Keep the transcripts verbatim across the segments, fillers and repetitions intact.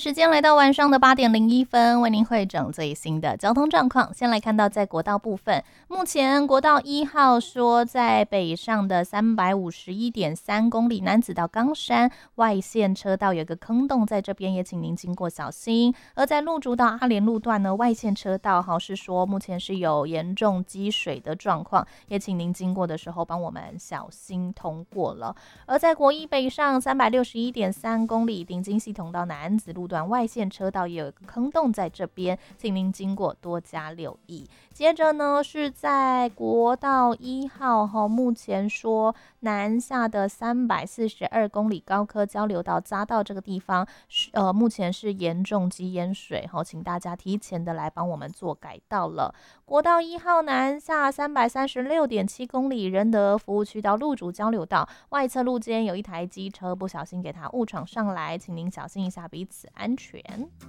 时间来到晚上的八点零一分，为您汇整最新的交通状况。先来看到在国道部分，目前国道一号说在北上的三百五十一点三公里南子到冈山外线车道有个坑洞，在这边也请您经过小心。而在路竹到阿莲路段呢，外线车道哈是说目前是有严重积水的状况，也请您经过的时候帮我们小心通过了。而在国一北上三百六十一点三公里顶金系统到南子路段外线车道也有一个坑洞在这边，请您经过多加留意。接着呢是在国道一号哈，目前说南下的三百四十二公里高科交流道匝道这个地方，呃，目前是严重积淹水哈，请大家提前的来帮我们做改道了。国道一号南下三百三十六点七公里仁德服务区到路竹交流道外侧路肩有一台机车不小心给它误闯上来，请您小心一下，彼此安全。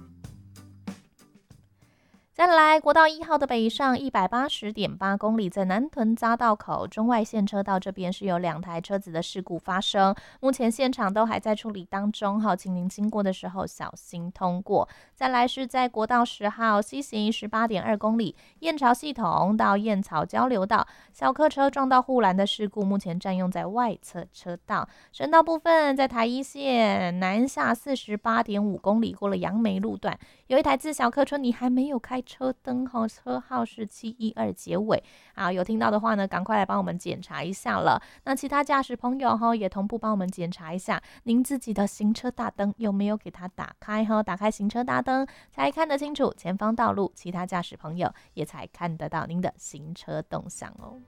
再来，国道一号的北上一百八十点八公里，在南屯匝道口中外线车道这边是有两台车子的事故发生，目前现场都还在处理当中，好，请您经过的时候小心通过。再来是在国道十号西行十八点二公里，燕巢系统到燕巢交流道，小客车撞到护栏的事故，目前占用在外侧车道。省道部分，在台一线南下四十八点五公里，过了杨梅路段，有一台自小客车你还没有开车灯号，车号是七一二结尾啊，有听到的话呢，赶快来帮我们检查一下了。那其他驾驶朋友哈，也同步帮我们检查一下，您自己的行车大灯有没有给它打开哈？打开行车大灯才看得清楚前方道路，其他驾驶朋友也才看得到您的行车动向哦。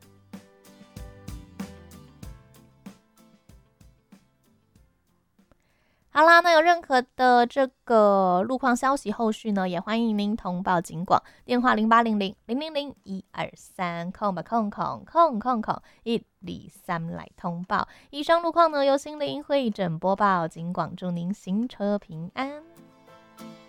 好啦，那有任何的这个路况消息，后续呢也欢迎您通报警广，电话零八零零零零零一二三空吧空空空空空一二三来通报。以上路况呢由心灵会诊播报，警广祝您行车平安。